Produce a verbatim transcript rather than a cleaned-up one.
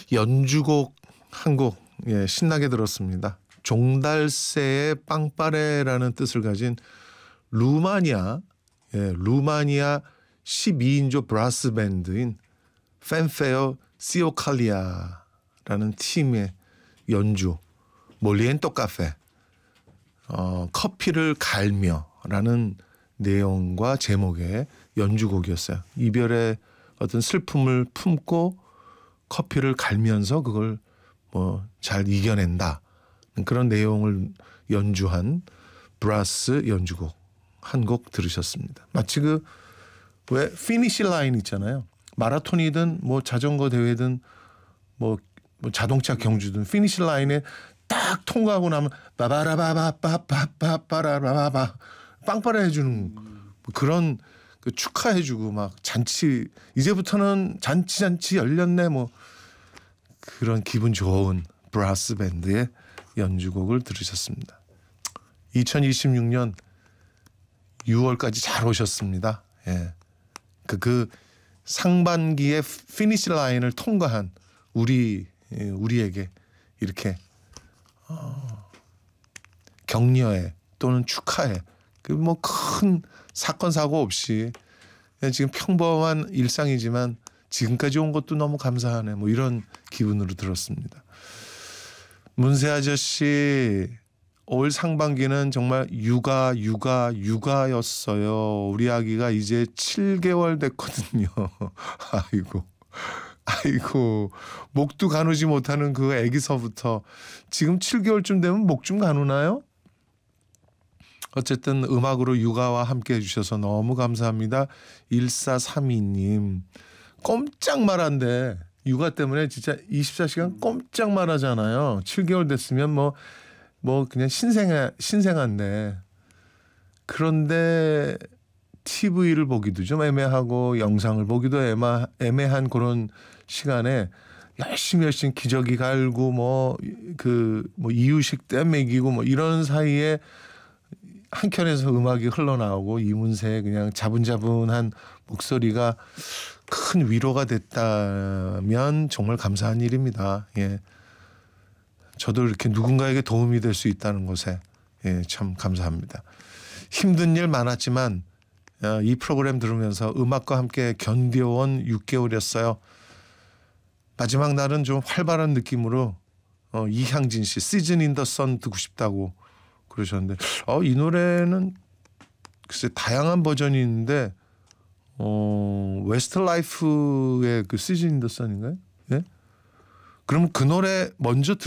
연주곡 한 곡 예, 신나게 들었습니다. 종달새의 빵빠레라는 뜻을 가진 루마니아 예, 루마니아 십이 인조 브라스 밴드인 팬페어 시오칼리아라는 팀의 연주 몰리엔토 카페 어, 커피를 갈며라는 내용과 제목의 연주곡이었어요. 이별의 어떤 슬픔을 품고 커피를 갈면서 그걸 뭐 잘 이겨낸다 그런 내용을 연주한 브라스 연주곡 한 곡 들으셨습니다. 마치 그 왜 피니시 라인 있잖아요. 마라톤이든 뭐 자전거 대회든 뭐, 뭐 자동차 경주든 피니시 라인에 딱 통과하고 나면 바바라바바바바바바라바바 빵빠레 해주는 그런 그 축하해주고 막 잔치 이제부터는 잔치 잔치 열렸네 뭐 그런 기분 좋은 브라스 밴드의 연주곡을 들으셨습니다. 이천이십육 년 유월까지 잘 오셨습니다. 예. 그, 그 상반기의 피니시 라인을 통과한 우리 우리에게 이렇게 어, 격려해 또는 축하해 그 뭐 큰 사건 사고 없이 그냥 지금 평범한 일상이지만 지금까지 온 것도 너무 감사하네 뭐 이런 기분으로 들었습니다. 문세 아저씨 올 상반기는 정말 육아 육아 육아였어요. 우리 아기가 이제 칠 개월 됐거든요. 아이고 아이고 목도 가누지 못하는 그 아기서부터 지금 칠 개월쯤 되면 목 좀 가누나요? 어쨌든 음악으로 육아와 함께 해주셔서 너무 감사합니다. 일사삼이 님 꼼짝 말한데 육아 때문에 진짜 이십사 시간 꼼짝 말하잖아요. 칠 개월 됐으면 뭐 뭐 그냥 신생아 신생아인데 그런데 티비를 보기도 좀 애매하고 영상을 보기도 애마, 애매한 그런 시간에 열심히 열심히 기저귀 갈고 뭐 그 뭐 이유식 때 먹이고 뭐 이런 사이에 한켠에서 음악이 흘러나오고 이문세의 그냥 자분자분한 목소리가 큰 위로가 됐다면 정말 감사한 일입니다. 예. 저도 이렇게 누군가에게 도움이 될 수 있다는 것에 예, 참 감사합니다. 힘든 일 많았지만 이 프로그램 들으면서 음악과 함께 견뎌온 육 개월이었어요. 마지막 날은 좀 활발한 느낌으로 어, 이향진 씨 시즌 인 더 선 듣고 싶다고 그러셨는데 어, 이 노래는 글쎄 다양한 버전이 있는데 어, 웨스트 라이프의 그 시즌 인 더 선인가요? 예? 그럼 그 노래 먼저